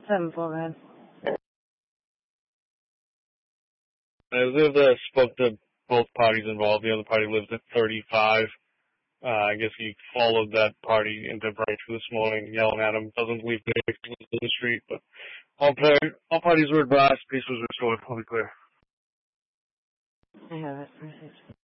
7-4, man. I lived spoke to both parties involved. The other party lives at 35. I guess he followed that party into Braintree this morning, yelling at him. Doesn't believe they live in the street, but all parties were advised. Peace was restored. I'll be clear. I have it.